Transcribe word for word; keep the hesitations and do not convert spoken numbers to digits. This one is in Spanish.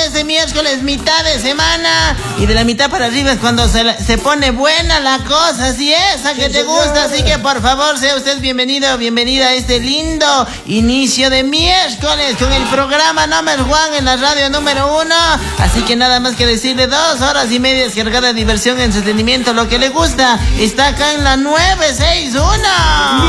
ese miércoles, mitad de semana. Y de la mitad para arriba es cuando se, la, se pone buena la cosa, así esa que te gusta. Así que por favor, sea usted bienvenido, bienvenida a este lindo inicio de miércoles con el programa número uno en la radio número uno. Así que nada más que decirle, dos horas y media cargada de diversión, entretenimiento, lo que le gusta, está acá en la nueve seis uno.